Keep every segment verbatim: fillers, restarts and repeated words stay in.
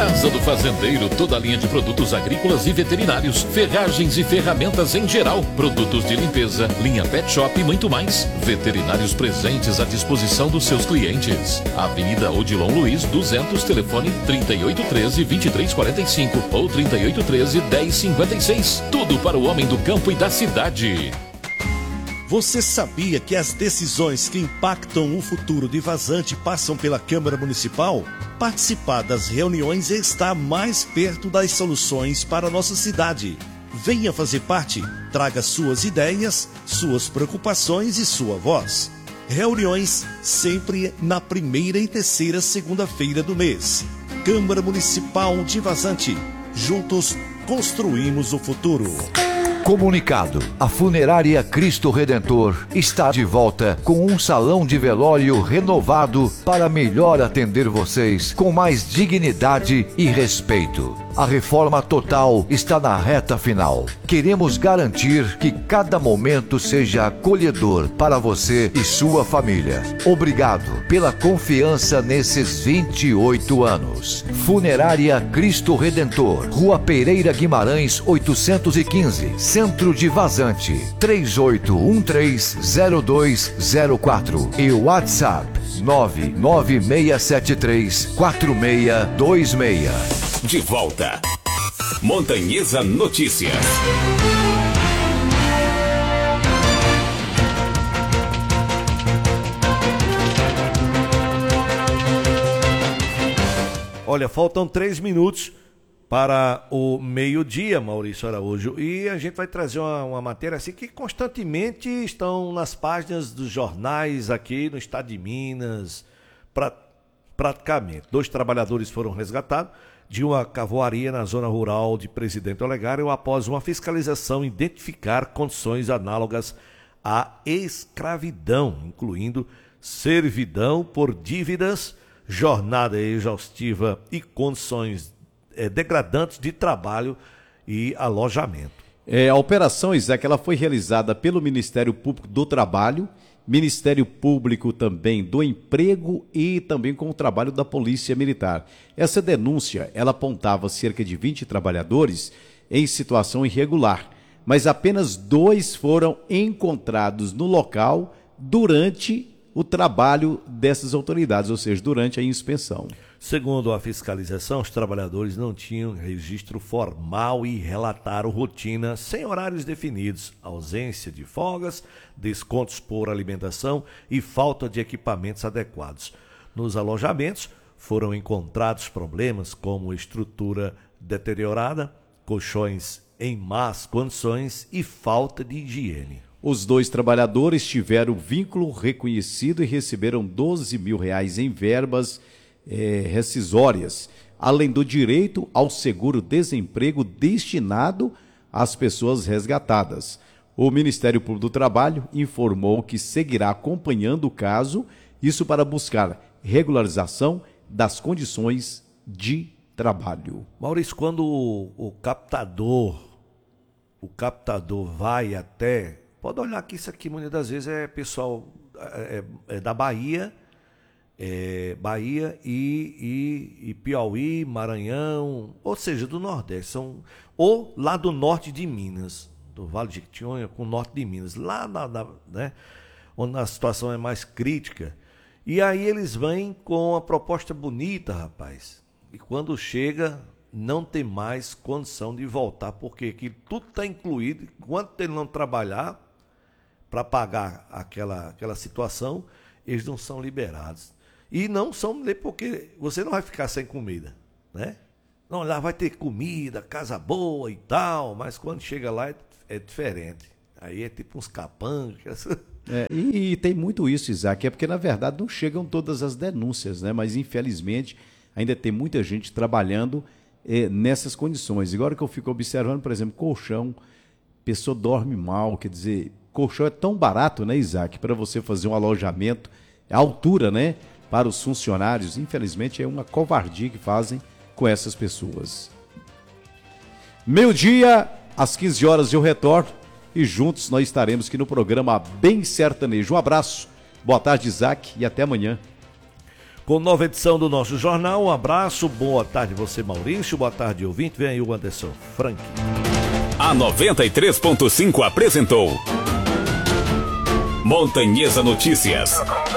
Casa do Fazendeiro, toda a linha de produtos agrícolas e veterinários, ferragens e ferramentas em geral, produtos de limpeza, linha pet shop e muito mais. Veterinários presentes à disposição dos seus clientes. Avenida Odilon Luiz, duzentos, telefone trinta e oito treze, vinte e três quarenta e cinco ou trinta e oito treze, dez cinquenta e seis. Tudo para o homem do campo e da cidade. Você sabia que as decisões que impactam o futuro de Vazante passam pela Câmara Municipal? Participar das reuniões está mais perto das soluções para a nossa cidade. Venha fazer parte, traga suas ideias, suas preocupações e sua voz. Reuniões sempre na primeira e terceira segunda-feira do mês. Câmara Municipal de Vazante. Juntos construímos o futuro. Comunicado: a Funerária Cristo Redentor está de volta com um salão de velório renovado para melhor atender vocês com mais dignidade e respeito. A reforma total está na reta final. Queremos garantir que cada momento seja acolhedor para você e sua família. Obrigado pela confiança nesses vinte e oito anos. Funerária Cristo Redentor, Rua Pereira Guimarães, oitocentos e quinze, Centro de Vazante, três oito um três, zero dois zero quatro e WhatsApp nove nove seis sete três, quatro seis dois seis. De volta. Montanhesa Notícias. Olha, faltam três minutos para o meio-dia, Maurício Araújo, e a gente vai trazer uma, uma matéria assim que constantemente estão nas páginas dos jornais aqui no estado de Minas, pra, praticamente. Dois trabalhadores foram resgatados de uma cavoaria na zona rural de Presidente Olegário após uma fiscalização identificar condições análogas à escravidão, incluindo servidão por dívidas, jornada exaustiva e condições é, degradantes de trabalho e alojamento. É, a operação, Isaac, ela foi realizada pelo Ministério Público do Trabalho, Ministério Público também do Emprego e também com o trabalho da Polícia Militar. Essa denúncia, ela apontava cerca de vinte trabalhadores em situação irregular, mas apenas dois foram encontrados no local durante o trabalho dessas autoridades, ou seja, durante a inspeção. Segundo a fiscalização, os trabalhadores não tinham registro formal e relataram rotina sem horários definidos, ausência de folgas, descontos por alimentação e falta de equipamentos adequados. Nos alojamentos foram encontrados problemas como estrutura deteriorada, colchões em más condições e falta de higiene. Os dois trabalhadores tiveram vínculo reconhecido e receberam doze mil reais em verbas É, rescisórias, além do direito ao seguro-desemprego destinado às pessoas resgatadas. O Ministério Público do Trabalho informou que seguirá acompanhando o caso, isso para buscar regularização das condições de trabalho. Maurício, quando o, o captador, o captador vai até, pode olhar que isso aqui muitas das vezes é pessoal é, é da Bahia, É, Bahia e, e, e Piauí, Maranhão, ou seja, do Nordeste, são, ou lá do norte de Minas, do Vale de Jequitinhonha com o norte de Minas, lá na, na, né, onde a situação é mais crítica. E aí eles vêm com uma proposta bonita, rapaz, e quando chega não tem mais condição de voltar, porque aquilo tudo está incluído, enquanto ele não trabalhar para pagar aquela, aquela situação, eles não são liberados. E não são porque você não vai ficar sem comida, né? Não, lá vai ter comida, casa boa e tal, mas quando chega lá é, é diferente. Aí é tipo uns capangas. É, e, e tem muito isso, Isaac, é porque na verdade não chegam todas as denúncias, né? Mas infelizmente ainda tem muita gente trabalhando é, nessas condições. Agora que eu fico observando, por exemplo, colchão, pessoa dorme mal, quer dizer, colchão é tão barato, né, Isaac, para você fazer um alojamento, a altura, né? Para os funcionários, infelizmente, é uma covardia que fazem com essas pessoas. Meio-dia, às quinze horas eu retorno e juntos nós estaremos aqui no programa Bem Sertanejo. Um abraço, boa tarde, Isaac, e até amanhã. com nova edição do nosso jornal. Um abraço, boa tarde você, Maurício, boa tarde, ouvinte. Vem aí o Anderson Frank. A noventa e três ponto cinco apresentou Montanhesa Notícias.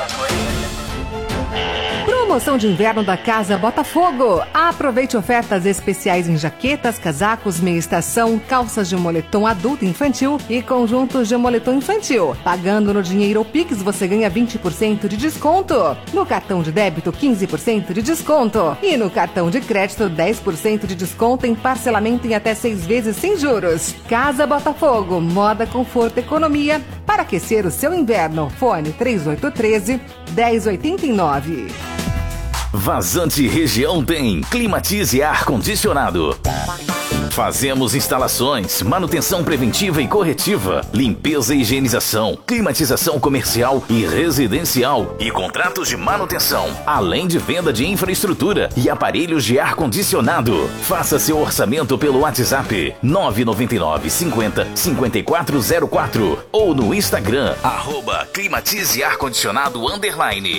Promoção de inverno da Casa Botafogo. Aproveite ofertas especiais em jaquetas, casacos, meia estação, calças de moletom adulto e infantil e conjuntos de moletom infantil. Pagando no dinheiro ou Pix, você ganha vinte por cento de desconto. No cartão de débito, quinze por cento de desconto. E no cartão de crédito, dez por cento de desconto em parcelamento em até seis vezes sem juros. Casa Botafogo, moda, conforto, economia. Para aquecer o seu inverno, fone três oito um três, um zero oito nove. Vazante Região tem Climatize Ar-Condicionado. Fazemos instalações, manutenção preventiva e corretiva, limpeza e higienização, climatização comercial e residencial e contratos de manutenção, além de venda de infraestrutura e aparelhos de ar-condicionado. Faça seu orçamento pelo WhatsApp nove nove nove cinquenta cinquenta e quatro zero quatro ou no Instagram, arroba Climatize Ar-Condicionado underline.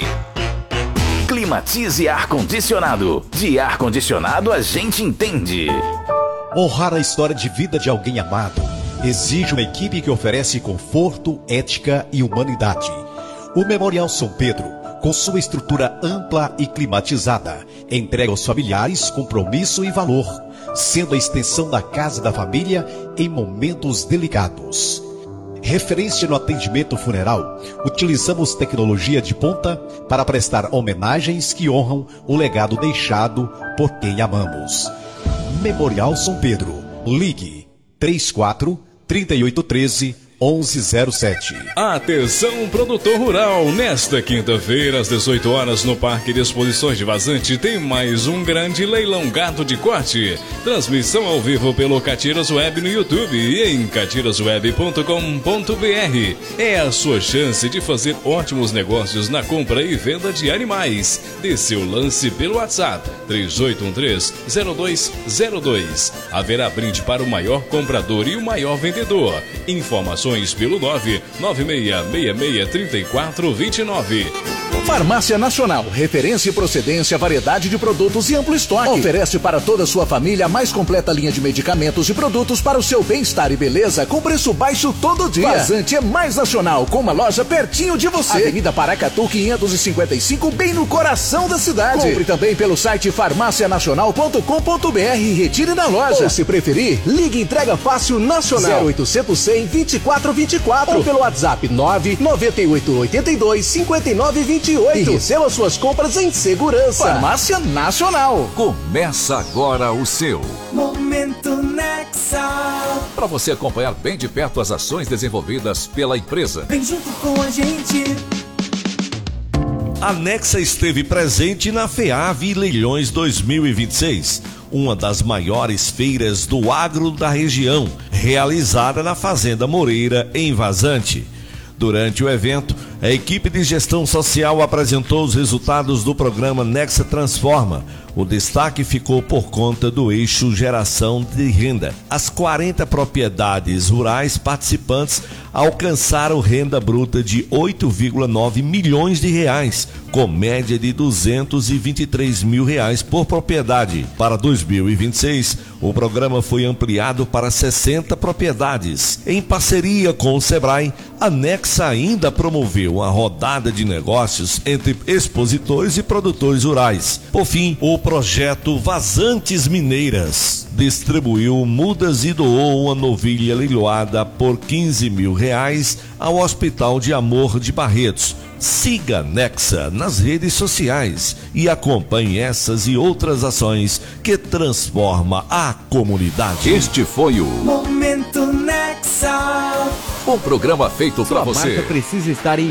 Climatize Ar-Condicionado. De ar-condicionado a gente entende. Honrar a história de vida de alguém amado exige uma equipe que oferece conforto, ética e humanidade. O Memorial São Pedro, com sua estrutura ampla e climatizada, entrega aos familiares compromisso e valor, sendo a extensão da casa da família em momentos delicados. Referência no atendimento funeral, utilizamos tecnologia de ponta para prestar homenagens que honram o legado deixado por quem amamos. Memorial São Pedro. Ligue trinta e quatro, trinta e oito, treze, onze zero sete. Atenção, produtor rural! Nesta quinta-feira, às dezoito horas, no Parque de Exposições de Vazante, tem mais um grande leilão gado de corte. Transmissão ao vivo pelo Catiras Web no YouTube e em catiras web ponto com ponto b r. É a sua chance de fazer ótimos negócios na compra e venda de animais. Dê seu lance pelo WhatsApp três oito um três, zero dois zero dois. Haverá brinde para o maior comprador e o maior vendedor. Informações pelo nove nove seis seis seis três quatro dois nove. Farmácia Nacional, referência e procedência, variedade de produtos e amplo estoque. Oferece para toda a sua família a mais completa linha de medicamentos e produtos para o seu bem-estar e beleza com preço baixo todo dia. Vazante é mais nacional, com uma loja pertinho de você. Avenida Paracatu quinhentos e cinquenta e cinco, bem no coração da cidade. Compre também pelo site farmácia nacional ponto com ponto b r e retire na loja. Ou se preferir, ligue Entrega Fácil Nacional zero oitocentos, cem, vinte e quatro vinte e quatro ou pelo WhatsApp nove nove oito oito dois, cinco nove dois oito e receba suas compras em segurança. Farmácia Nacional. Começa agora o seu Momento Nexa. Para você acompanhar bem de perto as ações desenvolvidas pela empresa. Vem junto com a gente. A Nexa esteve presente na FEAV Leilões dois mil e vinte e seis, uma das maiores feiras do agro da região, realizada na Fazenda Moreira, em Vazante. Durante o evento, a equipe de gestão social apresentou os resultados do programa Nexa Transforma. O destaque ficou por conta do eixo geração de renda. As quarenta propriedades rurais participantes alcançaram renda bruta de oito vírgula nove milhões de reais, com média de duzentos e vinte e três mil reais por propriedade. Para dois mil e vinte e seis, o programa foi ampliado para sessenta propriedades. Em parceria com o Sebrae, a Nexa ainda promoveu uma rodada de negócios entre expositores e produtores rurais. Por fim, o projeto Vazantes Mineiras distribuiu mudas e doou uma novilha leiloada por quinze mil reais ao Hospital de Amor de Barretos. Siga a Nexa nas redes sociais e acompanhe essas e outras ações que transformam a comunidade. Este foi o Momento Nexa. Um programa feito para Sua você. marca precisa estar em